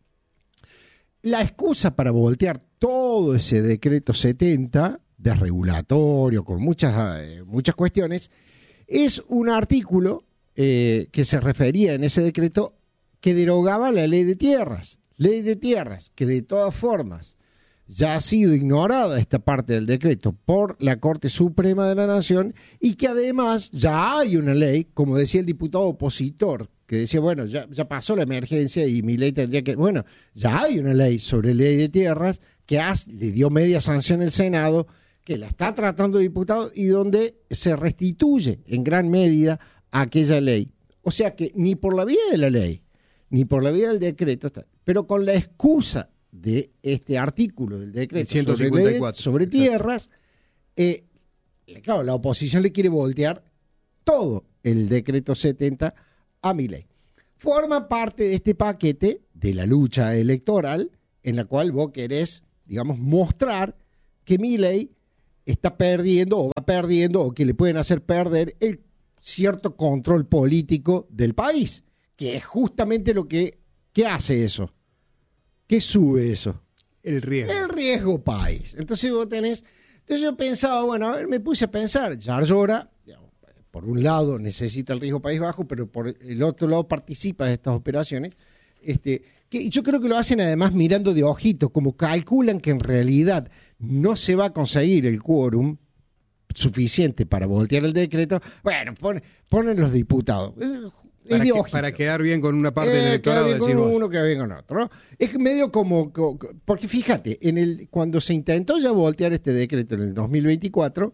La excusa para voltear todo ese decreto setenta, desregulatorio, con muchas, eh, muchas cuestiones, es un artículo eh, que se refería en ese decreto que derogaba la ley de tierras. Ley de tierras, que de todas formas ya ha sido ignorada esta parte del decreto por la Corte Suprema de la Nación, y que además ya hay una ley, como decía el diputado opositor, que decía, bueno, ya, ya pasó la emergencia y mi ley tendría que... Bueno, ya hay una ley sobre ley de tierras que has, le dio media sanción el Senado, que la está tratando el diputado y donde se restituye en gran medida aquella ley. O sea que ni por la vía de la ley, ni por la vía del decreto, pero con la excusa de este artículo del decreto ciento cincuenta y cuatro, sobre, sobre tierras, eh, claro, la oposición le quiere voltear todo el decreto setenta a Milei. Forma parte de este paquete de la lucha electoral en la cual vos querés, digamos, mostrar que Milei está perdiendo o va perdiendo o que le pueden hacer perder el cierto control político del país, que es justamente lo que, que hace eso. ¿Qué sube eso? El riesgo. El riesgo país. Entonces vos tenés... Entonces yo pensaba, bueno, a ver, me puse a pensar, Yarlora, por un lado necesita el riesgo país bajo, pero por el otro lado participa de estas operaciones, este, que yo creo que lo hacen además mirando de ojito, como calculan que en realidad no se va a conseguir el quórum suficiente para voltear el decreto. Bueno, ponen, ponen los diputados. Para, que, para quedar bien con una parte eh, del electorado. Quedar bien con uno, quedar bien con otro, ¿no? Es medio como, como... Porque fíjate, en el cuando se intentó ya voltear este decreto en el dos mil veinticuatro,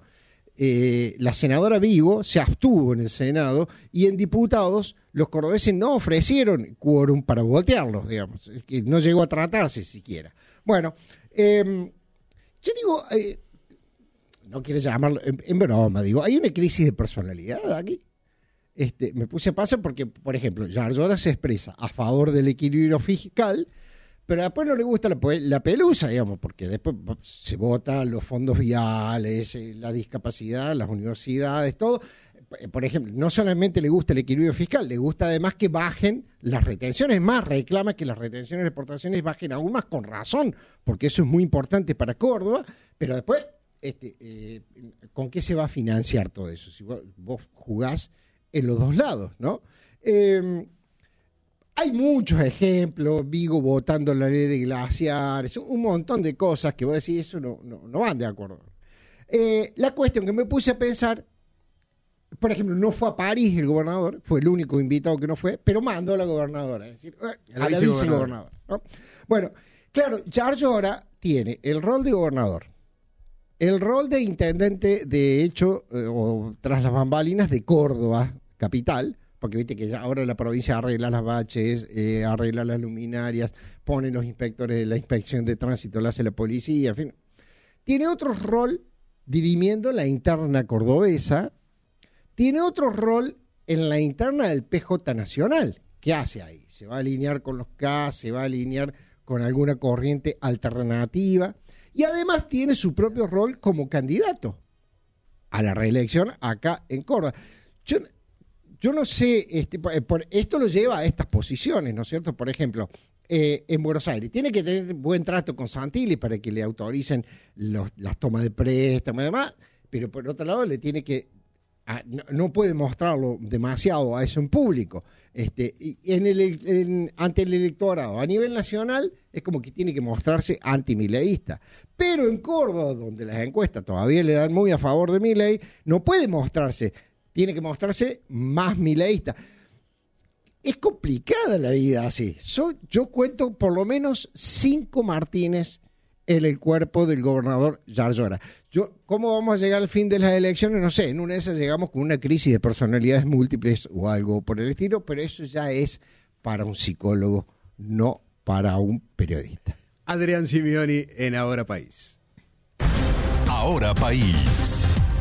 eh, la senadora Vigo se abstuvo en el Senado y en diputados los cordobeses no ofrecieron quórum para voltearlos, digamos. Que no llegó a tratarse siquiera. Bueno, eh, yo digo... Eh, no quiero llamarlo, en, en broma, digo, hay una crisis de personalidad aquí. Este, me puse a pasar porque, por ejemplo, Yarlora se expresa a favor del equilibrio fiscal, pero después no le gusta la, la pelusa, digamos, porque después se vota los fondos viales, la discapacidad, las universidades, todo. Por ejemplo, no solamente le gusta el equilibrio fiscal, le gusta además que bajen las retenciones, más reclama que las retenciones de exportaciones bajen aún más, con razón, porque eso es muy importante para Córdoba, pero después, este, eh, ¿con qué se va a financiar todo eso? Si vos, vos jugás en los dos lados, ¿no? Eh, hay muchos ejemplos, Vigo votando la ley de glaciares, un montón de cosas que vos decís, eso no, no, no van de acuerdo. Eh, la cuestión que me puse a pensar, por ejemplo, no fue a París el gobernador, fue el único invitado que no fue, pero mandó a la gobernadora, es decir, a la vicegobernadora, ¿no? Bueno, claro, Yarlora tiene el rol de gobernador, el rol de intendente, de hecho, eh, o tras las bambalinas de Córdoba, capital, porque viste que ya ahora la provincia arregla las baches, eh, arregla las luminarias, pone los inspectores de la inspección de tránsito, la hace la policía, en fin. Tiene otro rol dirimiendo la interna cordobesa, tiene otro rol en la interna del P J Nacional. ¿Qué hace ahí? Se va a alinear con los K, se va a alinear con alguna corriente alternativa y además tiene su propio rol como candidato a la reelección acá en Córdoba. Yo, yo no sé, este, por, esto lo lleva a estas posiciones, ¿no es cierto? Por ejemplo, eh, en Buenos Aires tiene que tener buen trato con Santilli para que le autoricen los, las tomas de préstamo y demás, pero por otro lado le tiene que Ah, no, no puede mostrarlo demasiado a eso en público. Este, y en el, en, ante el electorado a nivel nacional es como que tiene que mostrarse antimileísta. Pero en Córdoba, donde las encuestas todavía le dan muy a favor de Milei, no puede mostrarse, tiene que mostrarse más mileísta. Es complicada la vida así. So, yo cuento por lo menos cinco Martínez en el cuerpo del gobernador Yarlora. Yo, ¿cómo vamos a llegar al fin de las elecciones? No sé, en una de esas llegamos con una crisis de personalidades múltiples o algo por el estilo, pero eso ya es para un psicólogo, no para un periodista. Adrián Simeoni en Ahora País. Ahora País.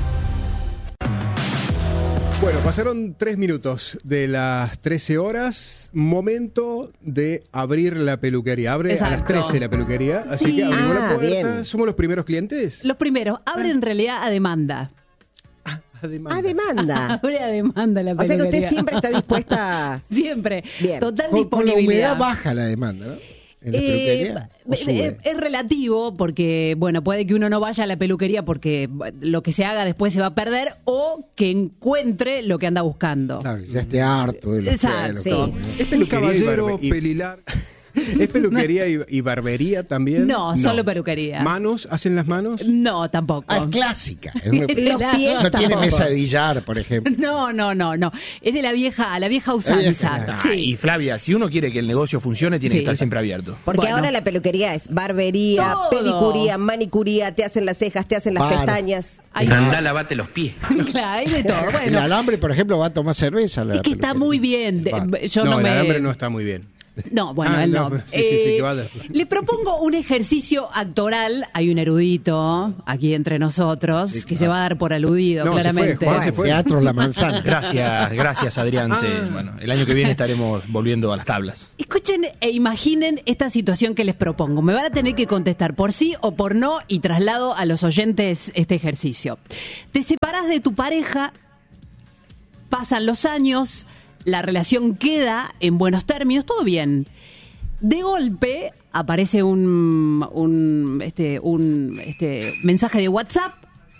Bueno, pasaron tres minutos de las trece horas, momento de abrir la peluquería. Abre Exacto. a las trece la peluquería, así Sí. que abrimos Ah, la puerta. bien. ¿Somos los primeros clientes? Los primeros, abre en realidad a demanda. A demanda. Ah, demanda. Abre a demanda la O sea que peluquería. usted siempre está dispuesta. Siempre. Bien. Total Con, con la disponibilidad. humedad baja la demanda, ¿no? En la Eh, peluquería. ¿O eh, sube? es relativo porque, bueno, puede que uno no vaya a la peluquería porque lo que se haga después se va a perder o que encuentre lo que anda buscando. Claro, ya esté harto de los Exacto. pelos. Sí. todo. ¿Es peluquería y, caballero barbe- y- pelilar? ¿Es peluquería y, y barbería también? No, solo peluquería. ¿Manos? ¿Hacen las manos? No, tampoco. Ah, es clásica. Es una- Los pies no tiene tampoco. mesa de billar, por ejemplo. No, no, no, no. Es de la vieja, la vieja La usanza. vieja, Ah, Sí. Y Flavia, si uno quiere que el negocio funcione, tiene Sí. que estar siempre abierto. Porque Bueno. ahora la peluquería es barbería, Todo. pedicuría, manicuría, te hacen las cejas, te hacen las Para. pestañas. Hay, Andá, lavate los pies. claro, hay de todo. El Bueno, alambre, por ejemplo, va a tomar cerveza. La es que está peluquería. muy bien. De- Va. Yo no, no, el me... alambre no está muy bien. No, bueno, Ah, él no, no. sí, sí, sí, Eh, que vaya. Le propongo un ejercicio actoral. Hay un erudito aquí entre nosotros Sí, que claro. se va a dar por aludido, No, se fue, claramente. Juan, se fue. Teatro La Manzana. Gracias, gracias Adrián. Sí, bueno, el año que viene estaremos volviendo a las tablas. Escuchen e imaginen esta situación que les propongo. Me van a tener que contestar por sí o por no y traslado a los oyentes este ejercicio. Te separás de tu pareja, pasan los años, la relación queda en buenos términos, todo bien. De golpe aparece un, un, este, un este, mensaje de WhatsApp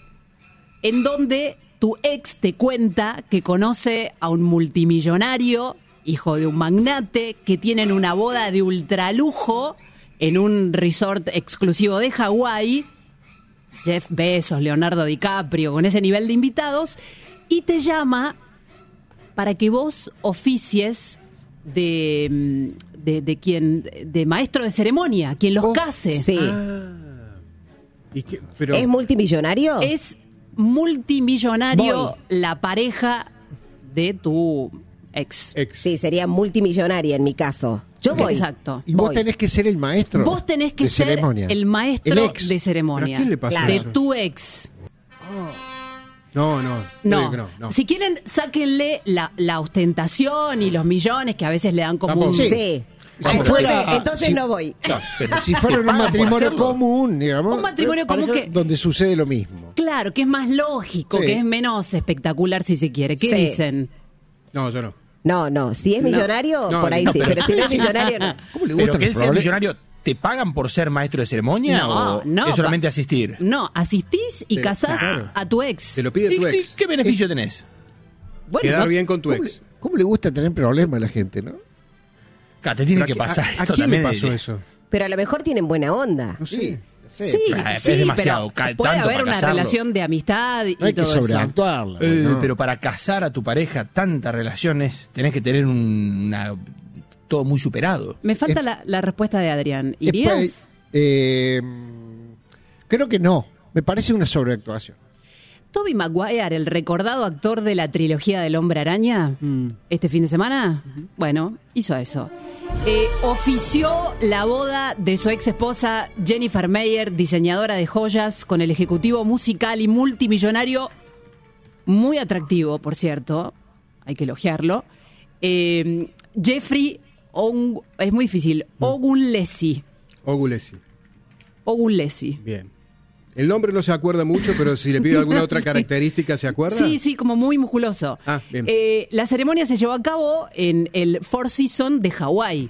en donde tu ex te cuenta que conoce a un multimillonario, hijo de un magnate, que tienen una boda de ultralujo en un resort exclusivo de Hawái, Jeff Bezos, Leonardo DiCaprio, con ese nivel de invitados, y te llama para que vos oficies de, de, de quien, de maestro de ceremonia, quien los case. Sí. ¿Y qué? Pero, ¿Es multimillonario? Es multimillonario Voy. la pareja de tu ex. ex. Sí, sería multimillonaria en mi caso. Yo voy. Exacto. Y vos Voy. tenés que ser el maestro. Vos tenés que de ser ceremonia. el maestro El ex. de ceremonia. ¿Pero a quién le pasó de eso? tu ex. No, no. No. no, no. Si quieren, sáquenle la, la ostentación y los millones que a veces le dan como Tampoco. un... Sí. Si entonces fuera- entonces si- no voy. No, pero Si fuera te un pagan por matrimonio hacerlo. común, digamos. Un matrimonio eh, común pareja que- donde sucede lo mismo. Claro, que es más lógico, Sí. que es menos espectacular si se quiere. ¿Qué Sí. dicen? No, yo no. No, no, si es No. millonario, No, por ahí no, sí, pero- pero si no es millonario, no. ¿Cómo le Pero gustan que él los sea problemas? millonario, ¿te pagan por ser maestro de ceremonia No, o no, es solamente pa- asistir? No, asistís y Sí, casás claro. a tu ex. Te lo pide ¿Y tu qué, ex. qué beneficio tenés? Bueno, Quedar no- bien con tu ¿Cómo ex. le, cómo le gusta tener problemas a la gente, no? Claro, te tiene Pero que a- pasar ¿A, a esto quién le también. pasó de- eso? Pero a lo mejor tienen buena onda. No sé. Sí, Sí, Ah, es sí, demasiado, pero ca- puede tanto haber para una casarlo. relación de amistad y No hay que todo eso. sobreactuarla. Eh, ¿no? Pero para casar a tu pareja, tantas relaciones, tenés que tener un- una, todo muy superado. Me falta Es- la, la respuesta de Adrián. ¿Irías? Después, eh, creo que no. Me parece una sobreactuación. Tobey Maguire, el recordado actor de la trilogía del Hombre Araña, este fin de semana, bueno, hizo eso. Eh, ofició la boda de su ex esposa Jennifer Meyer, diseñadora de joyas, con el ejecutivo musical y multimillonario, muy atractivo, por cierto, hay que elogiarlo, eh, Jeffrey Ong, es muy difícil, Ogunlesi. Ogulesi. Ogunlesi. Bien. El nombre no se acuerda mucho, pero si le pido alguna otra Sí. característica, ¿se acuerda? Sí, sí, como muy musculoso. Ah, bien. Eh, la ceremonia se llevó a cabo en el Four Seasons de Hawái.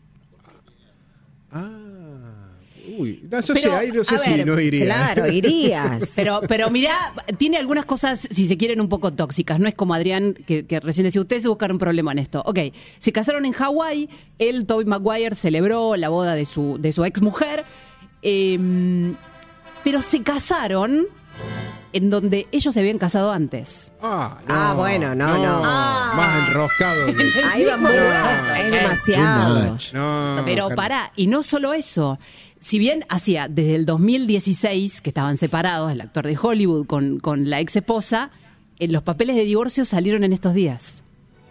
Uy, no, yo Pero, sé, ahí no sé a si ver, no iría. Claro, irías. Pero, pero mirá, tiene algunas cosas, si se quieren, un poco tóxicas. No es como Adrián, que, que recién decía, ustedes se buscaron un problema en esto. Ok, se casaron en Hawái, él, Tobey Maguire, celebró la boda de su, de su ex mujer, eh, pero se casaron en donde ellos se habían casado antes. Ah, no, Ah, bueno, no, no. Más enroscado. que- Ahí va muy No, es too demasiado. much. No, Pero Carlos. pará, y no solo eso. Si bien hacía desde el dos mil dieciséis que estaban separados, el actor de Hollywood con, con la ex esposa, en los papeles de divorcio salieron en estos días.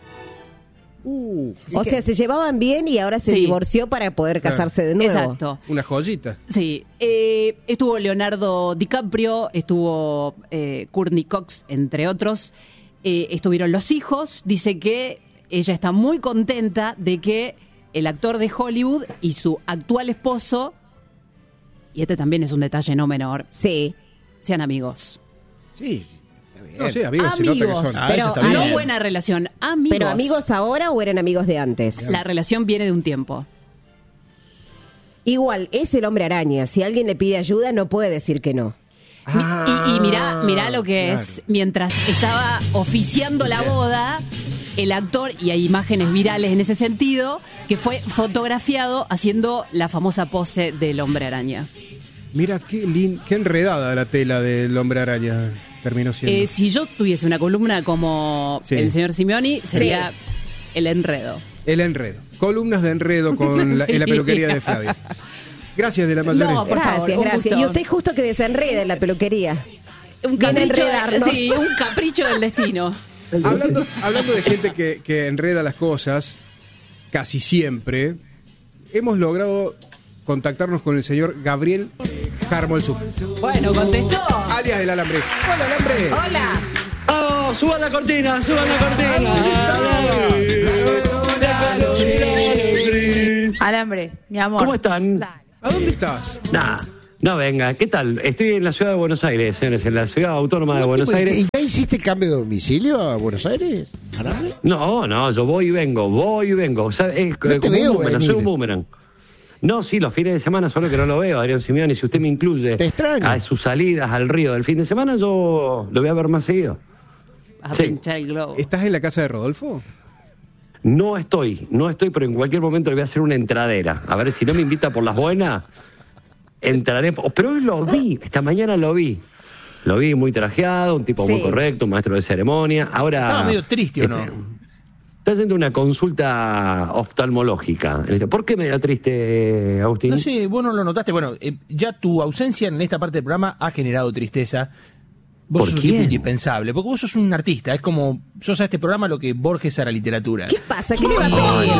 Uh, O sea, se llevaban bien y ahora se Sí. divorció para poder casarse de nuevo. Exacto. Una joyita. Sí, eh, estuvo Leonardo DiCaprio, estuvo eh, Courtney Cox, entre otros. Eh, estuvieron los hijos. Dice que ella está muy contenta de que el actor de Hollywood y su actual esposo, y este también es un detalle no menor, sí, sean amigos. Sí. No, sí, amigos, se nota que Amigos, son. Ah, pero eso está no bien. buena relación, amigos. ¿Pero amigos ahora o eran amigos de antes? La relación viene de un tiempo. Igual, es el hombre araña. Si alguien le pide ayuda, no puede decir que no. Mi- y, y mirá, mirá lo que claro. es, mientras estaba oficiando la boda, el actor, y hay imágenes virales en ese sentido, que fue fotografiado haciendo la famosa pose del hombre araña. Mira qué, lin- qué enredada la tela del hombre araña terminó siendo. Eh, si yo tuviese una columna como Sí. el señor Simeoni, sería el enredo. El enredo. Columnas de enredo con la, en la Sí. peluquería de Flavia. Gracias de la mayoría. No, por gracias, favor, un gracias. gusto. Y usted justo que desenreda en la peluquería. Un Viene a capricho, de- enredarnos. sí, un capricho del destino. Hablando, hablando de gente que, que enreda las cosas, casi siempre, hemos logrado contactarnos con el señor Gabriel Harmolsup, Bueno, contestó. alias del Alambre. Hola, Alambre. Hola. ¡Oh, suban la cortina, suban la cortina! Alambre, mi amor. ¿Cómo están? ¿A dónde estás? Nah, no venga, ¿qué tal? Estoy en la ciudad de Buenos Aires, señores, en la ciudad autónoma de Buenos ¿Y Aires. ya hiciste cambio de domicilio a Buenos Aires? ¿Alambre? No, no, yo voy y vengo, voy y vengo. O sea, es No te como veo un boomerang, venir. soy un boomerang. No, sí, los fines de semana solo que no lo veo, Adrián Simeoni. Si usted me incluye Te extraño. a sus salidas al río del fin de semana, yo lo voy a ver más seguido. A Sí. pinchar el globo. ¿Estás en la casa de Rodolfo? No estoy, no estoy, pero en cualquier momento le voy a hacer una entradera. A ver si no me invita por las buenas, entraré. Pero hoy lo vi, esta mañana lo vi. Lo vi muy trajeado, un tipo Sí. muy correcto, un maestro de ceremonia. Ahora. Estaba medio triste, ¿o no? este, Está haciendo una consulta oftalmológica. ¿Por qué medio triste, Agustín? No sé, vos no lo notaste. Bueno, eh, ya tu ausencia en esta parte del programa ha generado tristeza. Vos ¿Por sos un tipo quién? indispensable, porque vos sos un artista. Es como, sos a este programa lo que Borges a la literatura. ¿Qué pasa? ¿Qué le va a pedir?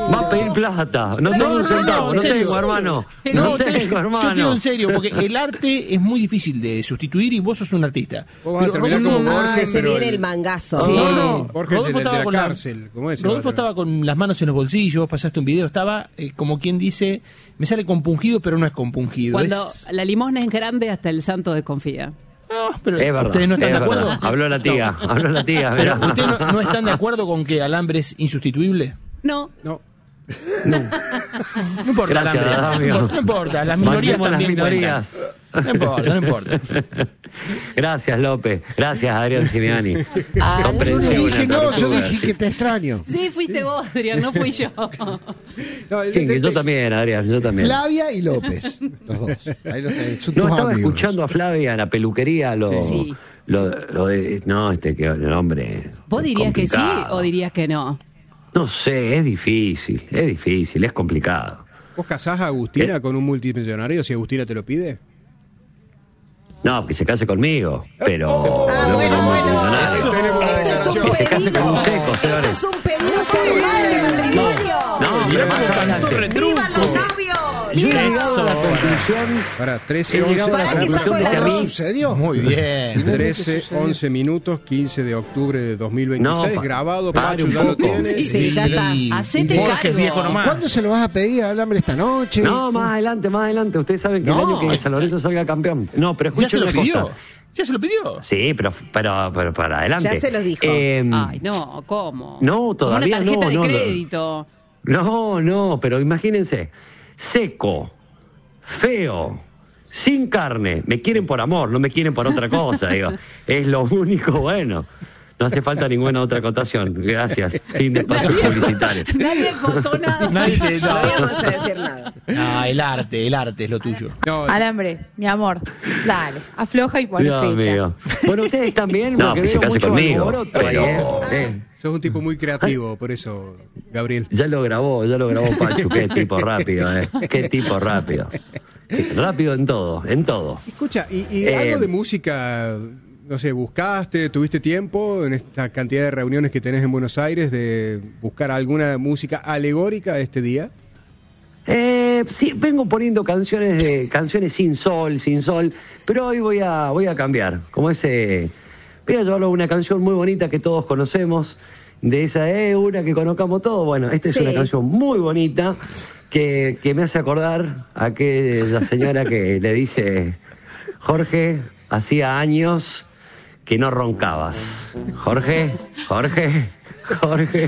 Va a pedir plata. No, no tengo un centavo, no, no tengo, hermano. No, no tengo, hermano. Yo te digo en serio, porque el arte es muy difícil de sustituir y vos sos un artista. Vos vas a terminar como Borges, ah, se pero viene el, el mangazo. Sí. No, No, no, Borges Rodolfo de, de estaba la con la- cárcel. ¿Cómo es? Rodolfo estaba con las manos en los bolsillos, pasaste un video, estaba eh, como quien dice, me sale compungido, pero no es compungido. Cuando es... la limosna es grande, hasta el santo desconfía. No, pero Es verdad. ¿ustedes no están es de acuerdo? verdad. Habló la tía, No. habló la tía. Pero mirá. ¿ustedes no, no están de acuerdo con que Alambre es insustituible? No. No. No. No importa, Gracias, Alambre. Damio. No importa, las minorías Banquemos las también minorías. cuentan. No importa, no importa. Gracias, López. Gracias, Adrián Simiani. Ah, yo no Comprensivo dije en la no, yo tortuga, dije sí. que te extraño. Sí, fuiste vos, Adrián, no fui yo. No, el- Sí, que el- yo también, Adrián, yo también. Flavia y López, los dos. Ahí los tenés, son No, tus estaba amigos. escuchando a Flavia en la peluquería, lo, Sí. lo, lo de, no, este que el hombre. ¿Vos dirías que sí complicado. o dirías que no? No sé, es difícil, es difícil, es complicado. ¿Vos casás a Agustina con un multimillonario si Agustina te lo pide? No, que se case conmigo, pero Ah, no bueno, con un bueno. multimillonario. Ahí tenemos una Esto es un declaración. Que se case con un seco, Esto señores. es un pedido formal de matrimonio. No, pero más adelante. ¡Vivan los novios! Yo he ¡Vivan! llegado a la conclusión, Para trece, he once, llegado a la ¿Para qué conclusión sacó de que a la mí... luz? ¿Sucedió? Muy bien. trece, once minutos, quince de octubre de dos mil veintiséis, No, pa- grabado, pare Pacho un ya lo poco. tiene. Sí, sí, ya está. Y- Hacete y Jorge es cargo. viejo nomás. ¿Cuándo se lo vas a pedir al Alambre esta noche? No, más adelante, más adelante. Ustedes saben que No. el año que San Lorenzo salga campeón. No, pero ¿Ya se escuchen lo una pidió? cosa. ¿Ya se lo pidió? Sí, pero, pero, pero para adelante. Ya se lo dijo. Eh, Ay, no, ¿cómo? No, todavía Como una tarjeta no, de no, no. crédito. No, no, pero imagínense, seco, feo, sin carne, me quieren por amor, no me quieren por otra cosa, digo. Es lo único bueno. No hace falta ninguna otra acotación. Gracias. Fin de espacio publicitario. Nadie contó nada. Nadie te- No íbamos a decir nada. Ah, el arte, el arte es lo tuyo. No, Alambre, mi amor, dale, afloja y pon Dios fecha. mío. Bueno, ustedes también, No, porque que se veo case mucho conmigo, alboroto ahí, pero- ¿eh? Eh, sos un tipo muy creativo, por eso, Gabriel. Ya lo grabó, ya lo grabó Pachu. Qué tipo rápido, ¿eh? Qué tipo rápido. Rápido en todo, en todo. Escucha, ¿y, y Eh, algo de música, no sé, buscaste, tuviste tiempo en esta cantidad de reuniones que tenés en Buenos Aires de buscar alguna música alegórica este día? Eh, sí, vengo poniendo canciones de canciones sin sol, sin sol, pero hoy voy a voy a cambiar. Como ese, voy a llevarlo a una canción muy bonita que todos conocemos, de esa eh, una que conozcamos todos. Bueno, esta Sí. es una canción muy bonita que, que me hace acordar a aquella señora que le dice, Jorge, hacía años que no roncabas. Jorge, Jorge, Jorge.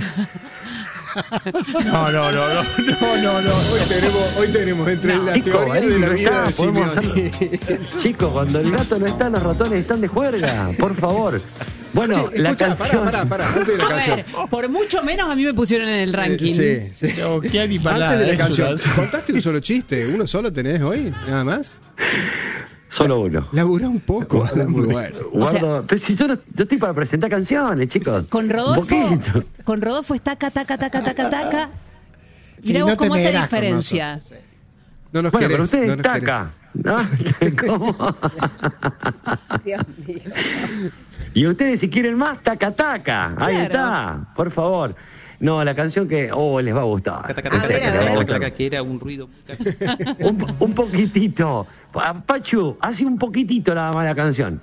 No, no, no, no, no, no, no. Hoy tenemos, hoy tenemos entre la Chico, teoría ahí de la no vida está, de podemos Simeone. Chicos, cuando el gato no está, los ratones están de juerga, por favor. Bueno, Che, la escuchá, canción... pará, pará, pará, antes de la A canción. ver, por mucho menos a mí me pusieron en el ranking. Sí, sí. No, qué animalada Antes de la eso, canción, ¿sabes? ¿contaste un solo chiste? ¿Uno solo tenés hoy? ¿Nada más? Solo uno. Laburá un poco. Muy bueno. Guardo, pero si yo, no- yo estoy para presentar canciones, chicos. Con Un Rodolfo, poquito. con Rodolfo es taca, taca, taca, taca, taca. Sí, Mirá vos no te cómo hace meterás con diferencia. No nos Bueno, querés, pero ustedes no nos taca. ¿no? ¿Cómo? Dios mío. Y ustedes si quieren más, taca, taca. Ahí Claro. está, por favor. No, la canción que, oh, les va a gustar. A ver, a ver. gustar. que era un ruido. Un, un poquitito. Pa- Pachu, hace un poquitito nada más la canción.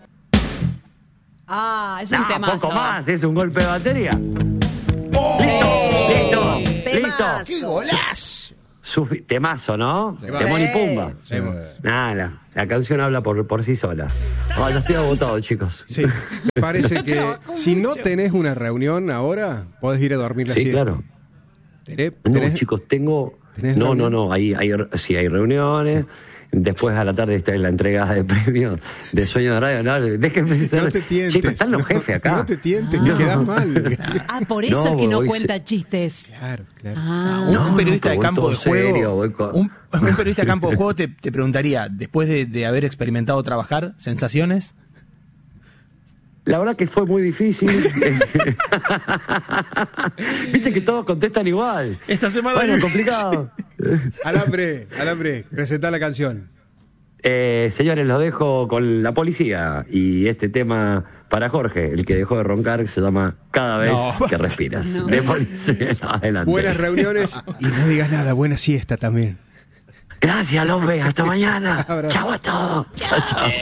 Ah, es un No, temazo. poco más, es un golpe de batería. ¡Eh! Listo, Temazo. ¡Qué golazo! Sufi- temazo, ¿no? va. Timón y Sí. Pumba. Nada, la, la canción habla por, por sí sola. Oh, ya estoy agotado, chicos. Sí, me parece que si no tenés una reunión ahora, podés ir a dormir la Sí, siesta. claro. ¿Tenés, No, tenés- chicos, tengo... ¿tenés No, no, reunión? no, hay, hay, sí, hay reuniones. Después a la tarde está en la entrega de premios de Sueño de Radio. No, déjenme ser... No te tientes. Chicos, están los no, jefes acá. No te tientes, te quedás mal. Ah, por eso No, es que no voy cuenta chistes. Claro, claro. Ah. Un, No, un periodista no, de voy campo todo de juego, serio, voy con- un, un periodista de campo de juego te, te preguntaría, después de, de haber experimentado trabajar, ¿sensaciones? La verdad que fue muy difícil. Viste que todos contestan igual. Esta semana Bueno, hay- complicado. Alambre, Alambre, presentá la canción. Eh, señores, los dejo con la policía y este tema para Jorge, el que dejó de roncar, se llama Cada vez No. que respiras. No. De policía, adelante. Buenas reuniones y no digas nada, buena siesta también. Gracias, López, hasta mañana. Chao a todos. Chao, chao.